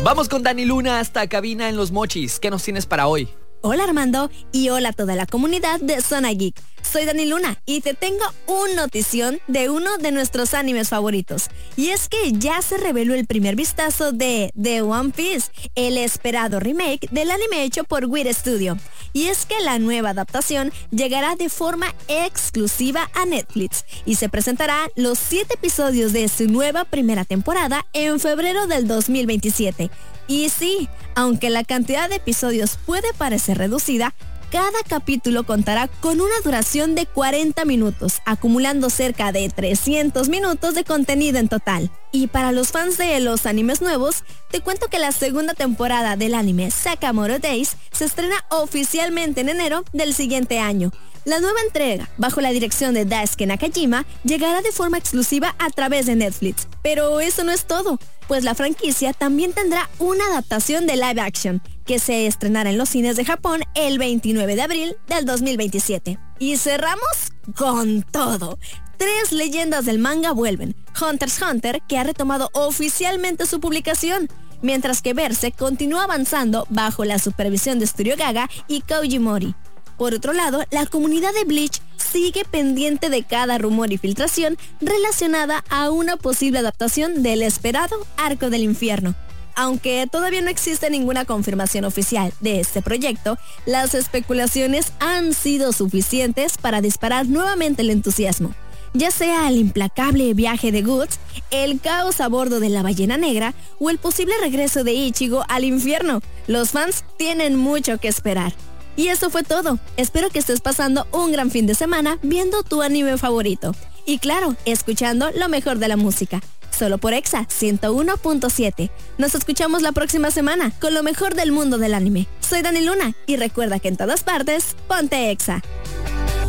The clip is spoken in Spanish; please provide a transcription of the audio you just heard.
Vamos con Dani Luna hasta cabina en Los Mochis. ¿Qué nos tienes para hoy? Hola Armando y hola a toda la comunidad de Zona Geek. Soy Dani Luna y te tengo una notición de uno de nuestros animes favoritos. Y es que ya se reveló el primer vistazo de The One Piece, el esperado remake del anime hecho por Wit Studio. Y es que la nueva adaptación llegará de forma exclusiva a Netflix y se presentará los 7 episodios de su nueva primera temporada en febrero del 2027. Y sí, aunque la cantidad de episodios puede parecer reducida, cada capítulo contará con una duración de 40 minutos, acumulando cerca de 300 minutos de contenido en total. Y para los fans de los animes nuevos, te cuento que la segunda temporada del anime Sakamoto Days se estrena oficialmente en enero del siguiente año. La nueva entrega, bajo la dirección de Daisuke Nakajima, llegará de forma exclusiva a través de Netflix. Pero eso no es todo, pues la franquicia también tendrá una adaptación de live action, que se estrenará en los cines de Japón el 29 de abril del 2027. Y cerramos con todo. 3 leyendas del manga vuelven. Hunter x Hunter, que ha retomado oficialmente su publicación, mientras que Berserk continúa avanzando bajo la supervisión de Studio Gaga y Koji Mori. Por otro lado, la comunidad de Bleach sigue pendiente de cada rumor y filtración relacionada a una posible adaptación del esperado Arco del Infierno. Aunque todavía no existe ninguna confirmación oficial de este proyecto, las especulaciones han sido suficientes para disparar nuevamente el entusiasmo. Ya sea el implacable viaje de Guts, el caos a bordo de la ballena negra o el posible regreso de Ichigo al infierno, los fans tienen mucho que esperar. Y eso fue todo. Espero que estés pasando un gran fin de semana viendo tu anime favorito. Y claro, escuchando lo mejor de la música. Solo por Exa 101.7. Nos escuchamos la próxima semana con lo mejor del mundo del anime. Soy Dani Luna y recuerda que en todas partes, ponte Exa.